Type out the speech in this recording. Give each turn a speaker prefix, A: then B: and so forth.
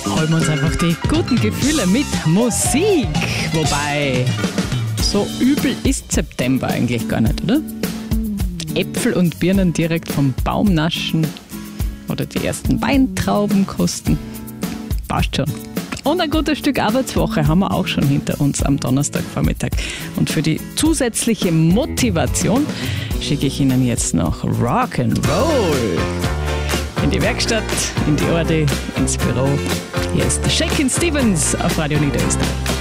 A: holen wir uns einfach die guten Gefühle mit Musik. Wobei, so übel ist September eigentlich gar nicht, oder? Äpfel und Birnen direkt vom Baum naschen oder die ersten Weintrauben kosten. Passt schon. Und ein gutes Stück Arbeitswoche haben wir auch schon hinter uns am Donnerstagvormittag. Und für die zusätzliche Motivation schicke ich Ihnen jetzt noch Rock'n'Roll. In die Werkstatt, in die Orte, ins Büro. Hier ist Shakin' Stevens auf Radio Niederösterreich.